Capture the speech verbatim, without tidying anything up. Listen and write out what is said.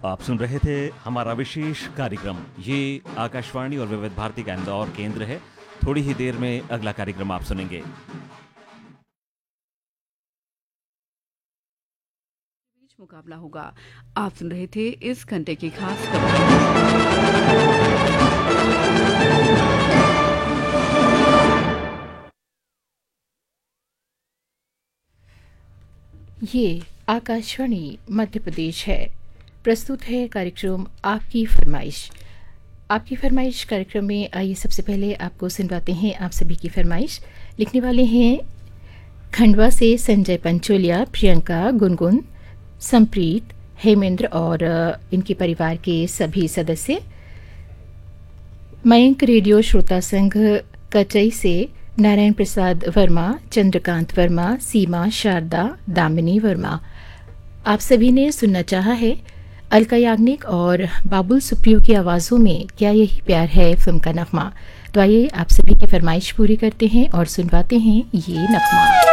आप सुन रहे थे हमारा विशेष कार्यक्रम। ये आकाशवाणी और विविध भारती का इंदौर केंद्र है। थोड़ी ही देर में अगला कार्यक्रम आप सुनेंगे। बीच मुकाबला होगा। आप सुन रहे थे इस घंटे की खास ये आकाशवाणी मध्य प्रदेश है। प्रस्तुत है कार्यक्रम आपकी फरमाइश। आपकी फरमाइश कार्यक्रम में आइए सबसे पहले आपको सुनवाते हैं आप सभी की फरमाइश। लिखने वाले हैं खंडवा से संजय पंचोलिया, प्रियंका, गुनगुन, संप्रीत, हेमेंद्र और इनके परिवार के सभी सदस्य। मयंक रेडियो श्रोता संघ कचई से नारायण प्रसाद वर्मा, चंद्रकांत वर्मा, सीमा, शारदा, दामिनी वर्मा। आप सभी ने सुनना चाहा है अलका याग्निक और बाबुल सुप्रियो की आवाज़ों में क्या यही प्यार है फिल्म का नगमा। तो आइए आप सभी की फरमाइश पूरी करते हैं और सुनवाते हैं ये नगमा।